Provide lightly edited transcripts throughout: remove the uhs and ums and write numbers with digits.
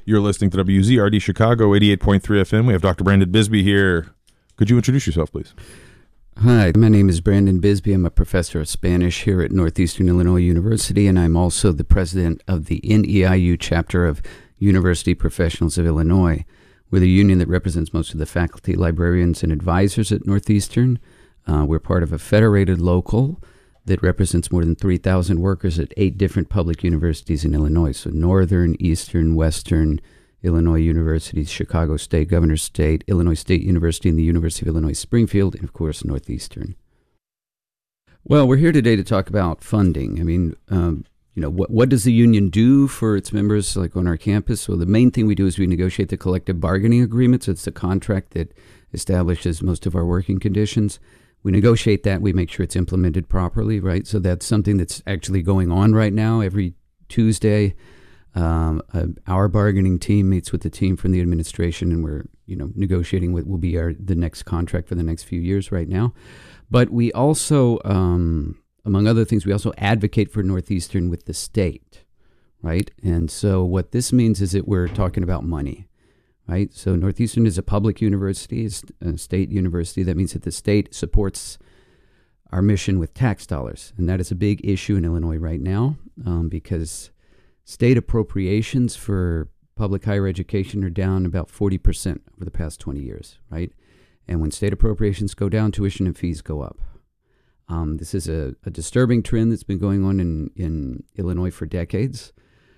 You're listening to WZRD Chicago 88.3 FM. We have Dr. Brandon Bisbee here. Could you introduce yourself, please? Hi, my name is Brandon Bisbee. I'm a professor of Spanish here at Northeastern Illinois University, and I'm also the president of the NEIU chapter of University Professionals of Illinois. We're the union that represents most of the faculty, librarians, and advisors at Northeastern. We're part of a federated local that represents more than 3,000 workers at 8 different public universities in Illinois. So Northern, Eastern, Western Illinois universities, Chicago State, Governors State, Illinois State University, and the University of Illinois Springfield, and of course Northeastern. Well, we're here today to talk about funding. I mean, what does the union do for its members, like on our campus? Well, the main thing we do is we negotiate the collective bargaining agreements. It's the contract that establishes most of our working conditions. We negotiate that. We make sure it's implemented properly, right? So that's something that's actually going on right now. Every Tuesday, our bargaining team meets with the team from the administration, and we're negotiating what will be the next contract for the next few years right now. But we also, among other things, we also advocate for Northeastern with the state, right? And so what this means is that we're talking about money. Right, so Northeastern is a public university, it's a state university. That means that the state supports our mission with tax dollars, and that is a big issue in Illinois right now because state appropriations for public higher education are down about 40% over the past 20 years, right? And when state appropriations go down, tuition and fees go up. This is a disturbing trend that's been going on in Illinois for decades.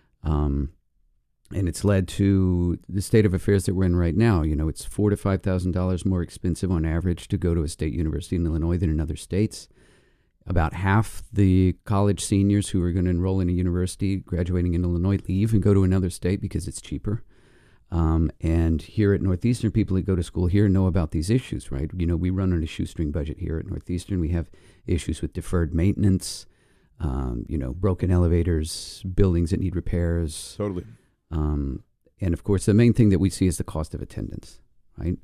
And it's led to the state of affairs that we're in right now. It's $4,000 to $5,000 more expensive on average to go to a state university in Illinois than in other states. About half the college seniors who are going to enroll in a university graduating in Illinois leave and go to another state because it's cheaper. And here at Northeastern, people that go to school here know about these issues, right? We run on a shoestring budget here at Northeastern. We have issues with deferred maintenance, broken elevators, buildings that need repairs. Totally. And of course, the main thing that we see is the cost of attendance, right?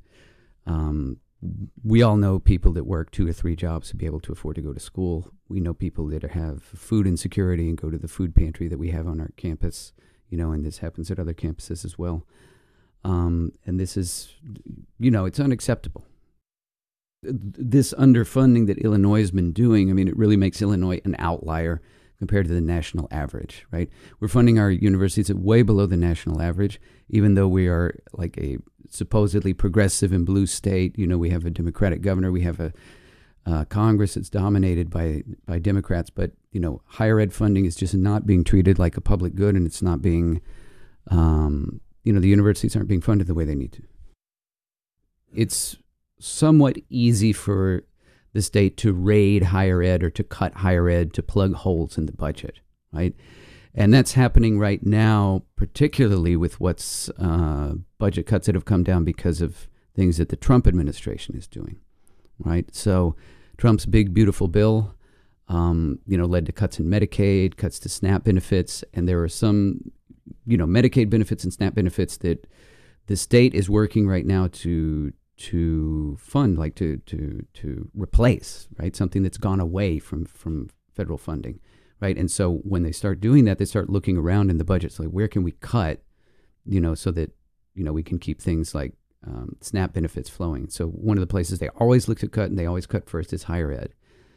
We all know people that work 2 or 3 jobs to be able to afford to go to school. We know people that have food insecurity and go to the food pantry that we have on our campus, and this happens at other campuses as well. And this is, it's unacceptable. This underfunding that Illinois has been doing, it really makes Illinois an outlier compared to the national average, right? We're funding our universities at way below the national average, even though we are like a supposedly progressive and blue state. We have a Democratic governor, we have a Congress that's dominated by Democrats, but, higher ed funding is just not being treated like a public good, and it's not being, the universities aren't being funded the way they need to. It's somewhat easy for the state to raid higher ed or to cut higher ed, to plug holes in the budget, right? And that's happening right now, particularly with what's budget cuts that have come down because of things that the Trump administration is doing, right? So Trump's big, beautiful bill, led to cuts in Medicaid, cuts to SNAP benefits, and there are some, Medicaid benefits and SNAP benefits that the state is working right now to fund, like to replace, right? Something that's gone away from federal funding, right? And so when they start doing that, they start looking around in the budgets, like where can we cut, so that, we can keep things like SNAP benefits flowing. So one of the places they always look to cut, and they always cut first, is higher ed.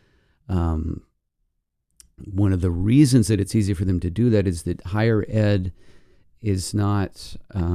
One of the reasons that it's easy for them to do that is that higher ed is not...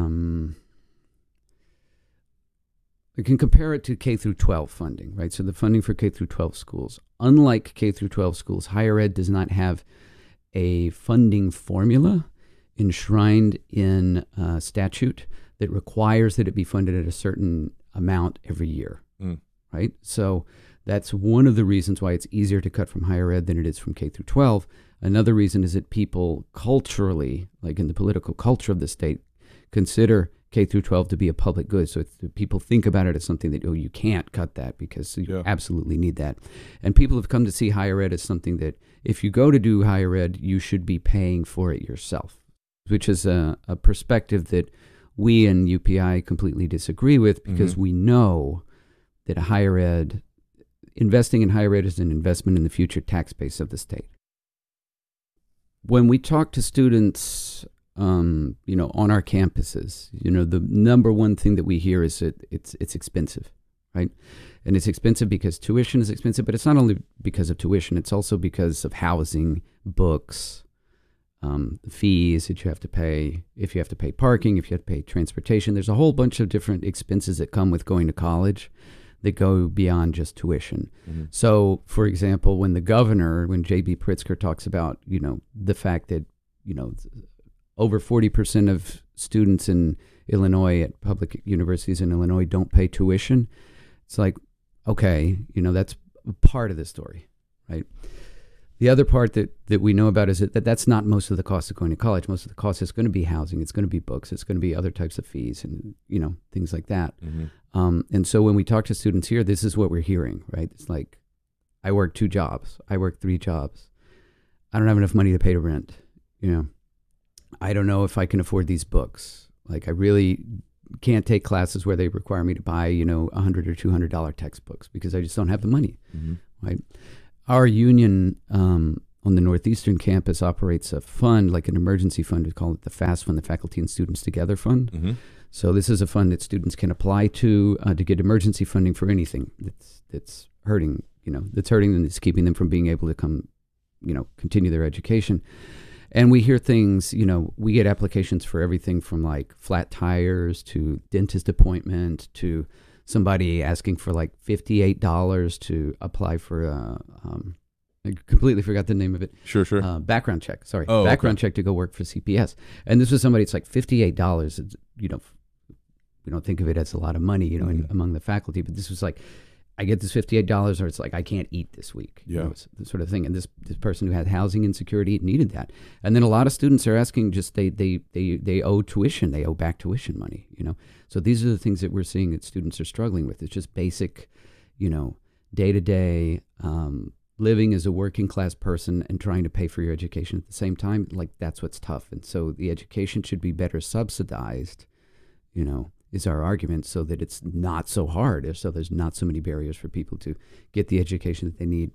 We can compare it to K through 12 funding, right? So the funding for K through 12 schools. Unlike K through 12 schools, higher ed does not have a funding formula enshrined in statute that requires that it be funded at a certain amount every year, right? So that's one of the reasons why it's easier to cut from higher ed than it is from K through 12. Another reason is that people culturally, like in the political culture of the state, consider K through 12 to be a public good. So people think about it as something that, you can't cut that because you absolutely need that. And people have come to see higher ed as something that if you go to do higher ed, you should be paying for it yourself, which is a perspective that we in UPI completely disagree with because we know that investing in higher ed is an investment in the future tax base of the state. When we talk to students on our campuses, the number one thing that we hear is that it's expensive, right? And it's expensive because tuition is expensive, but it's not only because of tuition, it's also because of housing, books, fees that you have to pay, if you have to pay parking, if you have to pay transportation. There's a whole bunch of different expenses that come with going to college that go beyond just tuition. Mm-hmm. So, for example, when J.B. Pritzker talks about, the fact that, over 40% of students in Illinois at public universities in Illinois don't pay tuition, it's like, okay, that's part of the story, right? The other part that we know about is that that's not most of the cost of going to college. Most of the cost is going to be housing. It's going to be books. It's going to be other types of fees and, things like that. Mm-hmm. And so when we talk to students here, this is what we're hearing, right? It's like, I work 2 jobs. I work 3 jobs. I don't have enough money to pay the rent. I don't know if I can afford these books. Like, I really can't take classes where they require me to buy, $100 or $200 textbooks because I just don't have the money, mm-hmm. right? Our union on the Northeastern campus operates a fund, like an emergency fund. We call it the FAST Fund, the Faculty and Students Together Fund. Mm-hmm. So this is a fund that students can apply to get emergency funding for anything that's hurting, that's hurting them, that's keeping them from being able to come, continue their education. And we hear things, we get applications for everything from like flat tires to dentist appointment to somebody asking for like $58 to apply for I completely forgot the name of it. Sure. Background check. Sorry. Background check to go work for CPS. And this was somebody, it's like $58. We don't think of it as a lot of money, mm-hmm. among the faculty, but this was like, I get this $58 or it's like, I can't eat this week. Yeah. The sort of thing. And this person who had housing insecurity needed that. And then a lot of students are asking just, they owe tuition. They owe back tuition money, So these are the things that we're seeing that students are struggling with. It's just basic, day-to-day living as a working class person and trying to pay for your education at the same time. Like, that's what's tough. And so the education should be better subsidized, is our argument, so that it's not so hard, so there's not so many barriers for people to get the education that they need.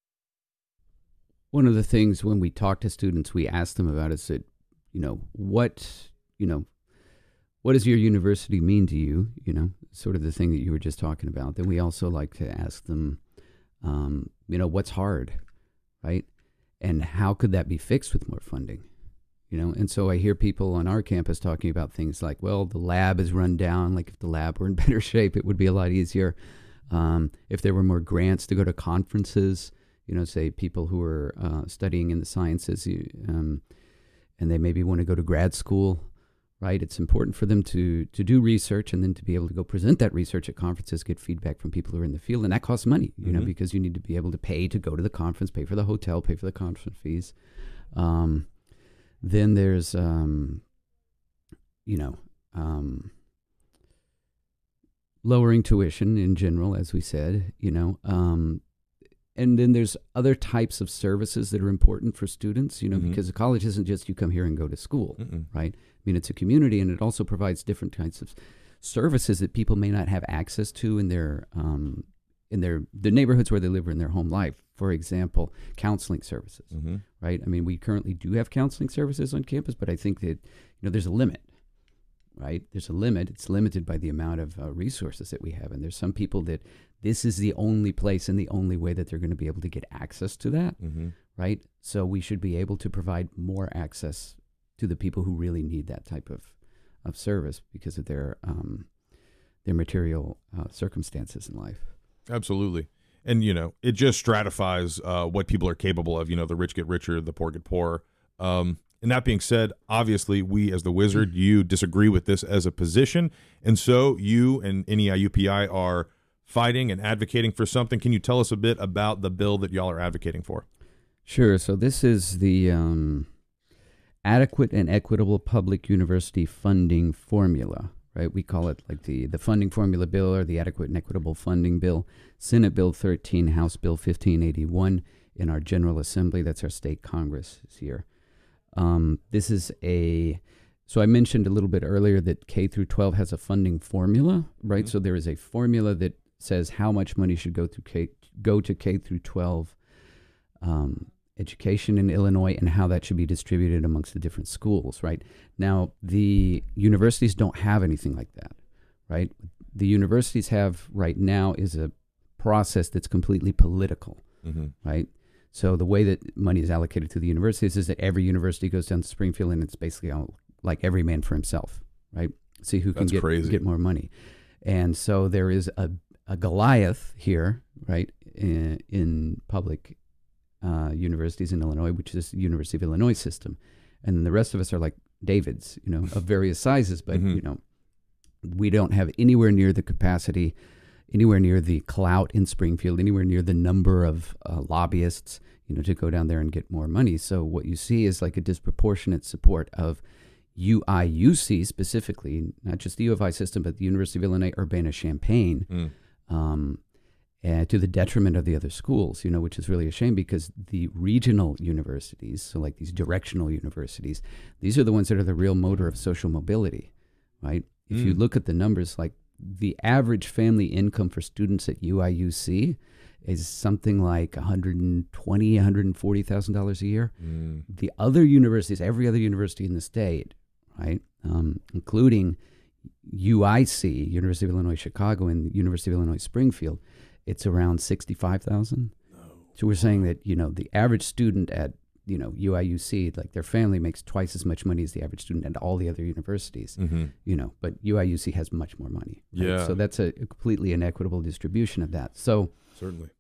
One of the things when we talk to students, we ask them about is that, what does your university mean to you? Sort of the thing that you were just talking about. Then we also like to ask them, what's hard, right? And how could that be fixed with more funding? And so I hear people on our campus talking about things like, well, the lab is run down. Like, if the lab were in better shape, it would be a lot easier. If there were more grants to go to conferences, say people who are studying in the sciences and they maybe want to go to grad school, right? It's important for them to do research and then to be able to go present that research at conferences, get feedback from people who are in the field. And that costs money, mm-hmm. Because you need to be able to pay to go to the conference, pay for the hotel, pay for the conference fees. Then there's, lowering tuition in general, as we said, and then there's other types of services that are important for students, mm-hmm. because a college isn't just you come here and go to school, mm-mm. right? I mean, it's a community, and it also provides different kinds of services that people may not have access to in their the neighborhoods where they live or in their home life. For example, counseling services, mm-hmm. right? I mean, we currently do have counseling services on campus, but I think that, there's a limit, right? There's a limit. It's limited by the amount of resources that we have. And there's some people that this is the only place and the only way that they're going to be able to get access to that, mm-hmm. right? So we should be able to provide more access to the people who really need that type of service because of their material circumstances in life. Absolutely. And, it just stratifies what people are capable of. The rich get richer, the poor get poorer. And that being said, obviously, we as the Wizard, you disagree with this as a position. And so you and NEIUPI are fighting and advocating for something. Can you tell us a bit about the bill that y'all are advocating for? Sure. So this is the Adequate and Equitable Public University Funding Formula. Right, we call it like the funding formula bill or the adequate and equitable funding bill. Senate Bill 13, House Bill 1581 in our General Assembly. That's our state Congress here. This is so I mentioned a little bit earlier that K through 12 has a funding formula, right? Mm-hmm. So there is a formula that says how much money should go to K through 12. education in Illinois and how that should be distributed amongst the different schools, right? Now, the universities don't have anything like that, right? The universities have right now is a process that's completely political, right? So the way that money is allocated to the universities is that every university goes down to Springfield, and it's basically all, like every man for himself, right? See who can get more money. And so there is a Goliath here, right, in public universities in Illinois, which is the University of Illinois system. And then the rest of us are like Davids, of various sizes, but, we don't have anywhere near the capacity, anywhere near the clout in Springfield, anywhere near the number of lobbyists, to go down there and get more money. So what you see is like a disproportionate support of UIUC specifically, not just the U of I system, but the University of Illinois Urbana-Champaign, and to the detriment of the other schools, which is really a shame because the regional universities, so like these directional universities, these are the ones that are the real motor of social mobility, right? If you look at the numbers, like the average family income for students at UIUC is something like $140,000 a year. The other universities, every other university in the state, right, including UIC, University of Illinois Chicago, and University of Illinois Springfield, it's around $65,000. So we're saying that the average student at UIUC, like their family makes twice as much money as the average student at all the other universities. But UIUC has much more money. Right? Yeah. So that's a completely inequitable distribution of that. So certainly.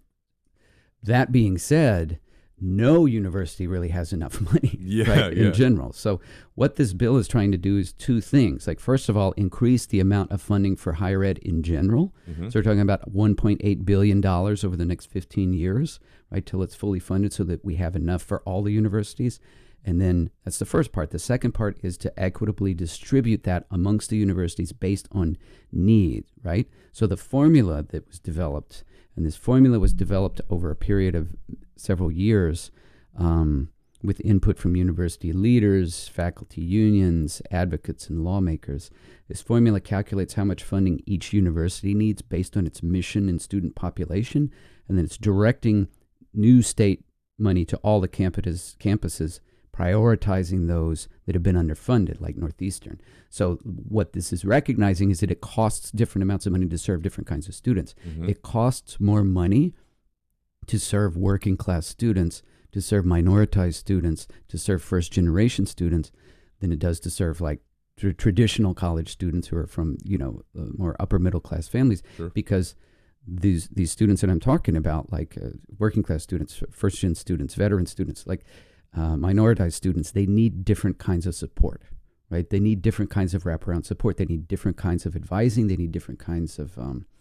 That being said, no university really has enough money in general. So what this bill is trying to do is two things. Like, first of all, increase the amount of funding for higher ed in general. So we're talking about $1.8 billion over the next 15 years, right, till it's fully funded so that we have enough for all the universities. And then that's the first part. The second part is to equitably distribute that amongst the universities based on need, right? So the formula that was developed, and this formula was developed over a period of several years with input from university leaders, faculty unions, advocates, and lawmakers. This formula calculates how much funding each university needs based on its mission and student population, and then it's directing new state money to all the campuses, prioritizing those that have been underfunded, like Northeastern. So what this is recognizing is that it costs different amounts of money to serve different kinds of students. It costs more money to serve working class students, to serve minoritized students, to serve first generation students than it does to serve like traditional college students who are from, more upper middle class families. Because these students that I'm talking about, like working class students, first gen students, veteran students, like minoritized students, they need different kinds of support, right? They need different kinds of wraparound support. They need different kinds of advising. They need different kinds of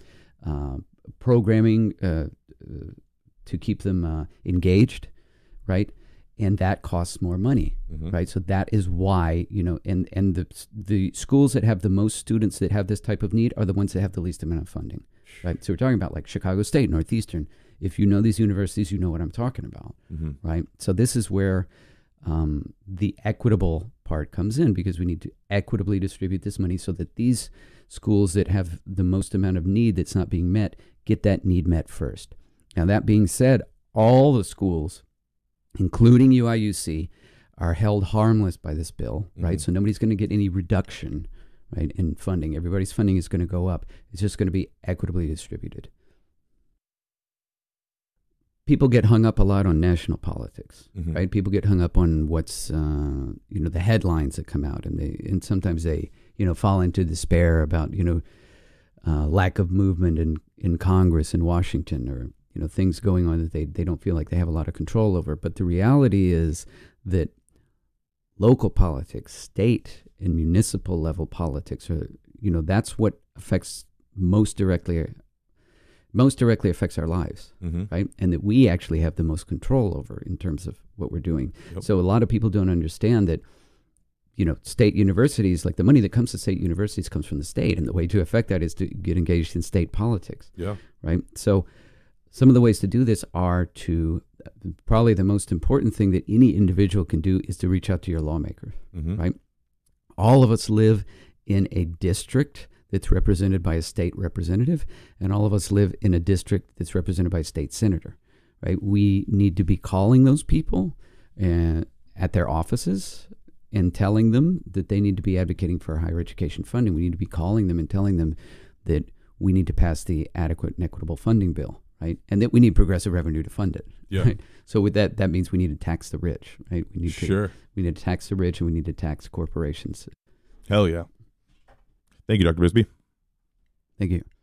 programming to keep them engaged, right? And that costs more money, right? So that is why, and the schools that have the most students that have this type of need are the ones that have the least amount of funding, right? So we're talking about like Chicago State, Northeastern. If you know these universities, you know what I'm talking about, right? So this is where the equitable part comes in, because we need to equitably distribute this money so that these schools that have the most amount of need that's not being met get that need met first. Now, that being said, all the schools, including UIUC, are held harmless by this bill, right? So nobody's going to get any reduction, right, in funding. Everybody's funding is going to go up. It's just going to be equitably distributed. People get hung up a lot on national politics, right? People get hung up on what's, the headlines that come out, and sometimes they, fall into despair about, lack of movement in Congress in Washington, or things going on that they don't feel like they have a lot of control over. But the reality is that local politics, state and municipal level politics are, that's what affects most directly affects our lives, right? And that we actually have the most control over in terms of what we're doing. So a lot of people don't understand that, state universities, like the money that comes to state universities comes from the state. And the way to affect that is to get engaged in state politics, right? So some of the ways to do this are probably the most important thing that any individual can do is to reach out to your lawmaker, right? All of us live in a district that's represented by a state representative, and all of us live in a district that's represented by a state senator, right? We need to be calling those people at their offices and telling them that they need to be advocating for higher education funding. We need to be calling them and telling them that we need to pass the adequate and equitable funding bill, right? And that we need progressive revenue to fund it. Yeah. Right? So with that means we need to tax the rich, right? We need Sure. we need to tax the rich, and we need to tax corporations. Hell yeah. Thank you, Dr. Bisbee. Thank you.